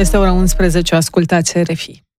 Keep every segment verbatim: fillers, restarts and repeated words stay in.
Este ora unsprezece, ascultați R F I.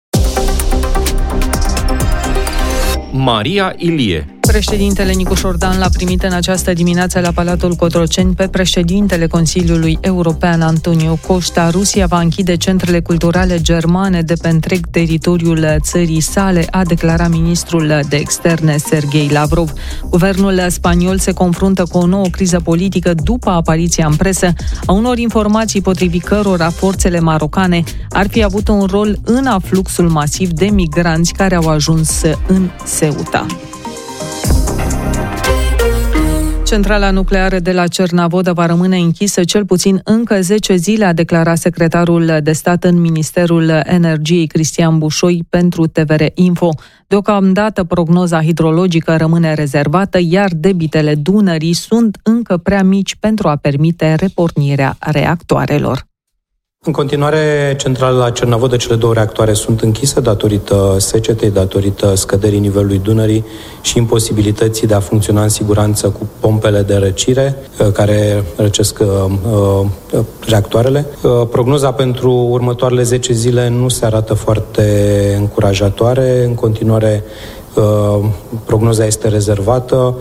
Maria Ilie. Președintele Nicu Șordan l-a primit în această dimineață la Palatul Cotroceni pe președintele Consiliului European Antonio Costa. Rusia va închide centrele culturale germane de pe întreg teritoriul țării sale, a declarat ministrul de externe Serghei Lavrov. Guvernul spaniol se confruntă cu o nouă criză politică după apariția în presă a unor informații potrivit cărora forțele marocane ar fi avut un rol în afluxul masiv de migranți care au ajuns în Ceuta. Centrala nucleară de la Cernavodă va rămâne închisă cel puțin încă zece zile, a declarat secretarul de stat în Ministerul Energiei Cristian Bușoi pentru T V R Info. Deocamdată prognoza hidrologică rămâne rezervată, iar debitele Dunării sunt încă prea mici pentru a permite repornirea reactoarelor. În continuare, centrala la Cernavodă, cele două reactoare sunt închise datorită secetei, datorită scăderii nivelului Dunării și imposibilității de a funcționa în siguranță cu pompele de răcire care răcesc uh, reactoarele. Uh, prognoza pentru următoarele zece zile nu se arată foarte încurajatoare. În continuare, uh, prognoza este rezervată.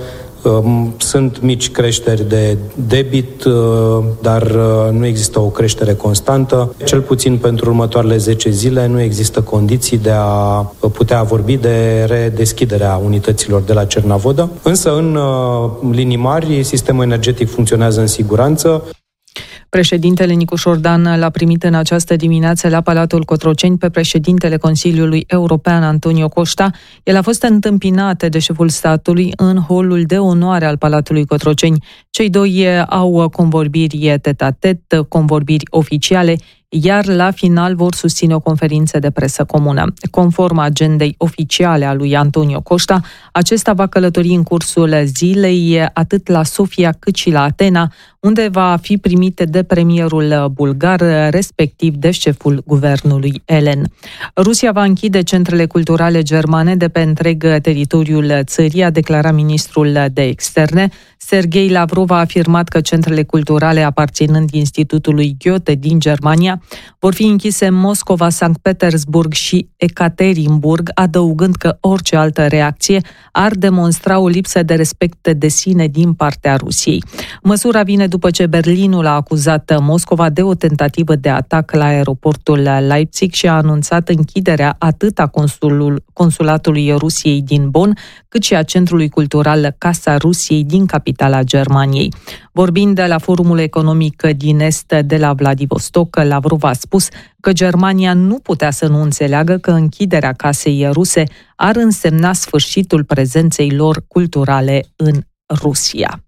Sunt mici creșteri de debit, dar nu există o creștere constantă. Cel puțin pentru următoarele zece zile nu există condiții de a putea vorbi de redeschiderea unităților de la Cernavodă. Însă, în linii mari, sistemul energetic funcționează în siguranță. Președintele Nicu Șordan l-a primit în această dimineață la Palatul Cotroceni pe președintele Consiliului European Antonio Costa. El a fost întâmpinat de șeful statului în holul de onoare al Palatului Cotroceni. Cei doi au convorbiri tet-a-tet, convorbiri oficiale, iar la final vor susține o conferință de presă comună. Conform agendei oficiale a lui Antonio Costa, acesta va călători în cursul zilei atât la Sofia cât și la Atena, unde va fi primit de premierul bulgar, respectiv de șeful guvernului elen. Rusia va închide centrele culturale germane de pe întreg teritoriul țării, a declarat ministrul de externe. Serghei Lavrov a afirmat că centrele culturale aparținând Institutului Goethe din Germania vor fi închise în Moscova, Sankt Petersburg și Ekaterinburg, adăugând că orice altă reacție ar demonstra o lipsă de respect de sine din partea Rusiei. Măsura vine după ce Berlinul a acuzat Moscova de o tentativă de atac la aeroportul Leipzig și a anunțat închiderea atât a consulul, consulatului Rusiei din Bonn, cât și a centrului cultural Casa Rusiei din capitala Germaniei. Vorbind de la Forumul Economic din Est de la Vladivostok, Lavrov a spus că Germania nu putea să nu înțeleagă că închiderea casei ruse ar însemna sfârșitul prezenței lor culturale în Rusia.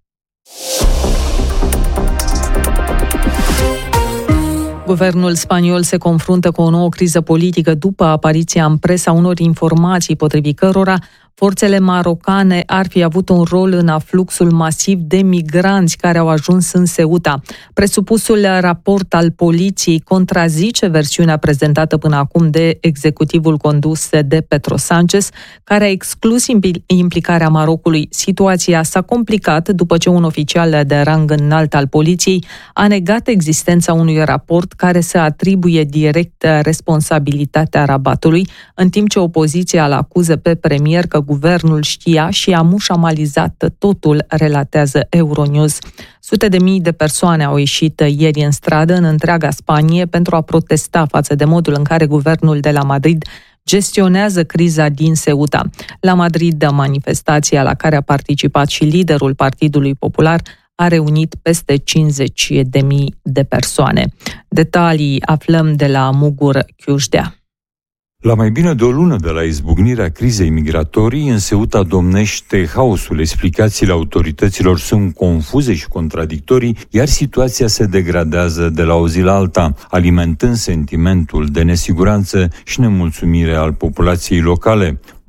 Guvernul spaniol se confruntă cu o nouă criză politică după apariția în presă a unor informații potrivit cărora forțele marocane ar fi avut un rol în afluxul masiv de migranți care au ajuns în Ceuta. Presupusul raport al poliției contrazice versiunea prezentată până acum de executivul condus de Pedro Sánchez, care a exclus implicarea Marocului. Situația s-a complicat după ce un oficial de rang înalt al poliției a negat existența unui raport care să atribuie direct responsabilitatea rabatului, în timp ce opoziția îl acuză pe premier că guvernul știa și a mușamalizat totul, relatează Euronews. Sute de mii de persoane au ieșit ieri în stradă în întreaga Spanie pentru a protesta față de modul în care guvernul de la Madrid gestionează criza din Ceuta. La Madrid, manifestația la care a participat și liderul Partidului Popular a reunit peste cincizeci de mii de persoane. Detalii aflăm de la Mugur Chiușdea. La mai bine de o lună de la izbucnirea crizei migratorii, în Ceuta domnește haosul. Explicațiile autorităților sunt confuze și contradictorii, iar situația se degradează de la o zi la alta, alimentând sentimentul de nesiguranță și nemulțumire al populației locale.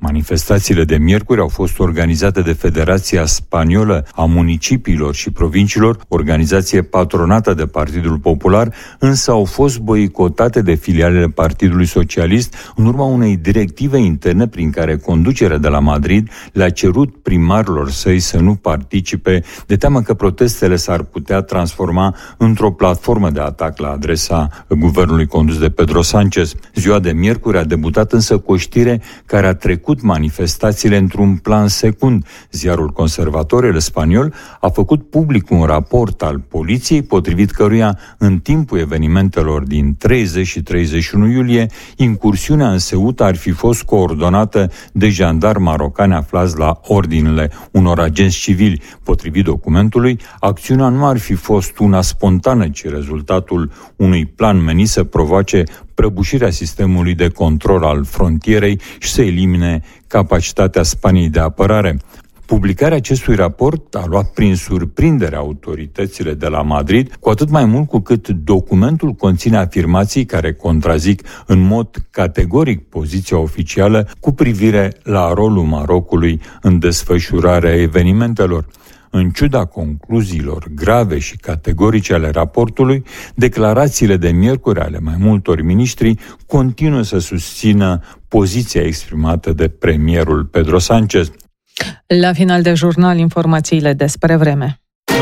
Manifestațiile de miercuri au fost organizate de Federația Spaniolă a Municipiilor și Provinciilor, organizație patronată de Partidul Popular, însă au fost boicotate de filialele Partidului Socialist în urma unei directive interne prin care conducerea de la Madrid le-a cerut primarilor săi să nu participe, de teamă că protestele s-ar putea transforma într-o platformă de atac la adresa guvernului condus de Pedro Sánchez. Ziua de miercuri a debutat însă cu o știre care a trecut manifestațiile într-un plan secund. Ziarul conservator El Spaniol a făcut public un raport al poliției, potrivit căruia, în timpul evenimentelor din treizeci și treizeci și unu iulie, incursiunea în Ceuta ar fi fost coordonată de jandarmi marocani aflați la ordinele unor agenți civili. Potrivit documentului, acțiunea nu ar fi fost una spontană, ci rezultatul unui plan menit să provoace prăbușirea sistemului de control al frontierei și să elimine capacitatea Spaniei de apărare. Publicarea acestui raport a luat prin surprindere autoritățile de la Madrid, cu atât mai mult cu cât documentul conține afirmații care contrazic în mod categoric poziția oficială cu privire la rolul Marocului în desfășurarea evenimentelor. În ciuda concluziilor grave și categorice ale raportului, declarațiile de miercuri ale mai multor miniștri continuă să susțină poziția exprimată de premierul Pedro Sánchez. La final de jurnal, informațiile despre vreme.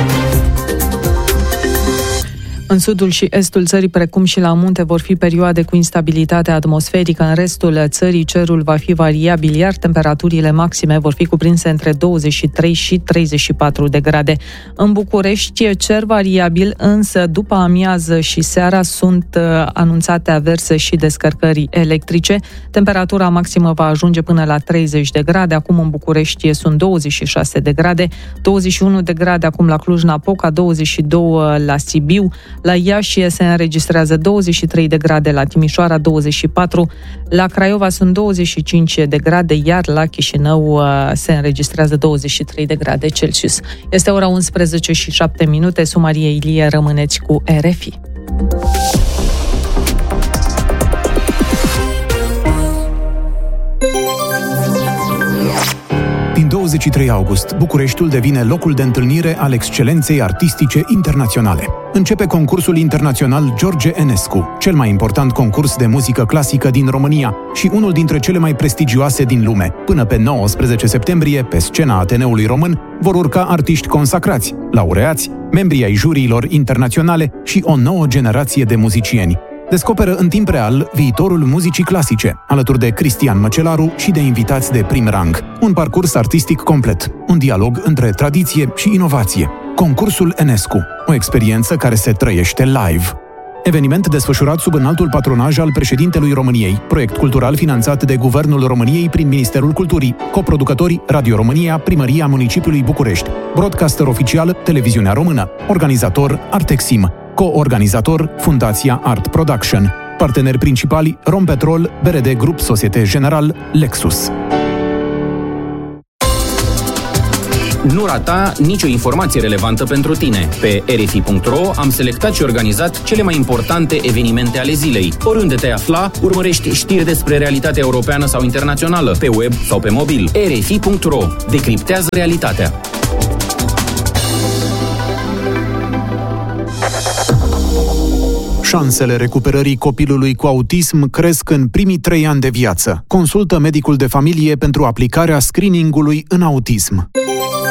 În sudul și estul țării, precum și la munte, vor fi perioade cu instabilitate atmosferică. În restul țării, cerul va fi variabil, iar temperaturile maxime vor fi cuprinse între douăzeci și trei și treizeci și patru de grade. În București, cer variabil, însă după amiază și seara sunt anunțate averse și descărcări electrice. Temperatura maximă va ajunge până la treizeci de grade. Acum în București sunt douăzeci și șase de grade, douăzeci și unu de grade acum la Cluj-Napoca, douăzeci și doi la Sibiu. La Iași se înregistrează douăzeci și trei de grade, la Timișoara douăzeci și patru, la Craiova sunt douăzeci și cinci de grade, iar la Chișinău se înregistrează douăzeci și trei de grade Celsius. Este ora unsprezece și șapte minute, Maria Ilie, rămâneți cu R F I. Din douăzeci și trei august, Bucureștiul devine locul de întâlnire al excelenței artistice internaționale. Începe concursul internațional George Enescu, cel mai important concurs de muzică clasică din România și unul dintre cele mai prestigioase din lume. Până pe nouăsprezece septembrie, pe scena Ateneului Român, vor urca artiști consacrați, laureați, membri ai juriilor internaționale și o nouă generație de muzicieni. Descoperă în timp real viitorul muzicii clasice, alături de Cristian Măcelaru și de invitați de prim rang. Un parcurs artistic complet, un dialog între tradiție și inovație. Concursul Enescu, o experiență care se trăiește live. Eveniment desfășurat sub înaltul patronaj al președintelui României, proiect cultural finanțat de Guvernul României prin Ministerul Culturii, coproducători Radio România, Primăria Municipiului București, broadcaster oficial Televiziunea Română, organizator Artexim, co-organizator Fundația Art Production, parteneri principali Rompetrol, B R D Grup Societe General, Lexus. Nu rata nicio informație relevantă pentru tine. Pe r f i punct r o am selectat și organizat cele mai importante evenimente ale zilei. Oriunde te afla, urmărești știri despre realitatea europeană sau internațională, pe web sau pe mobil. r f i punct r o. Decriptează realitatea. Șansele recuperării copilului cu autism cresc în primii trei ani de viață. Consultă medicul de familie pentru aplicarea screeningului în autism.